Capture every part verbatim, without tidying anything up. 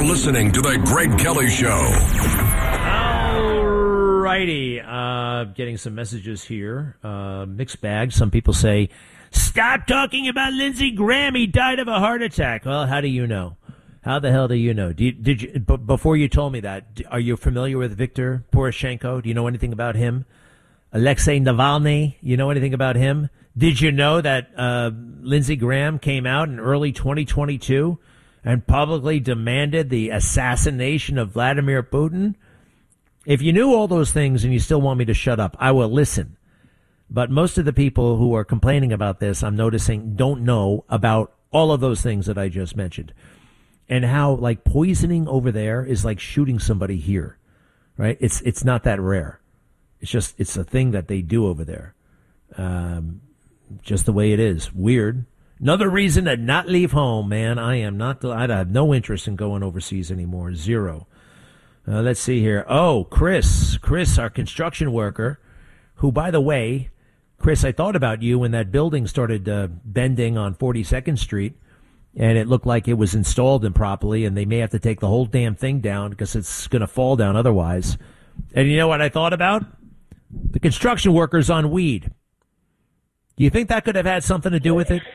listening to The Greg Kelly Show. All righty. Uh, getting some messages here. Uh, mixed bag. Some people say, stop talking about Lindsey Graham. He died of a heart attack. Well, how do you know? How the hell do you know? Do you, did you, b- before you told me that, are you familiar with Viktor Poroshenko? Do you know anything about him? Alexei Navalny, you know anything about him? Did you know that uh, Lindsey Graham came out in early twenty twenty-two and publicly demanded the assassination of Vladimir Putin? If you knew all those things and you still want me to shut up, I will listen. But most of the people who are complaining about this, I'm noticing, don't know about all of those things that I just mentioned. And how, like, poisoning over there is like shooting somebody here, right? It's it's not that rare. It's just, it's a thing that they do over there. Um, just the way it is. Weird. Another reason to not leave home, man. I am not, I have no interest in going overseas anymore. Zero. Uh, let's see here. Oh, Chris. Chris, our construction worker, who, by the way, Chris, I thought about you when that building started uh, bending on forty-second Street, and it looked like it was installed improperly, and they may have to take the whole damn thing down because it's going to fall down otherwise. And you know what I thought about? The construction workers on weed. Do you think that could have had something to do with it?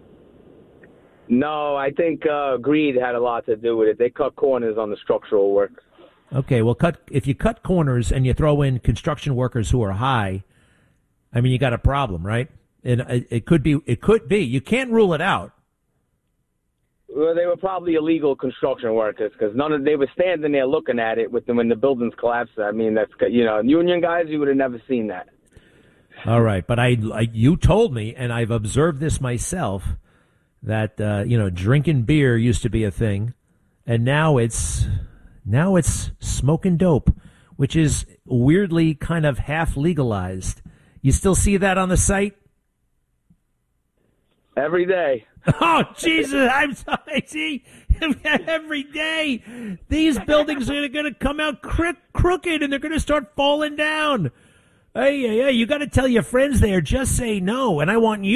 No, I think uh, greed had a lot to do with it. They cut corners on the structural work. Okay, well, cut if you cut corners and you throw in construction workers who are high, I mean, you got a problem, right? And it, it could be, it could be. You can't rule it out. Well, they were probably illegal construction workers because none of they were standing there looking at it with them when the buildings collapsed. I mean, that's you know, union guys, you would have never seen that. All right, but I, I you told me, and I've observed this myself, that uh, you know, drinking beer used to be a thing, and now it's now it's smoking dope, which is weirdly kind of half legalized. You still see that on the site? Every day. Oh, Jesus, I'm sorry. See, every day these buildings are going to come out cro- crooked and they're going to start falling down. Hey, hey, hey, you got to tell your friends there, just say no. And I want you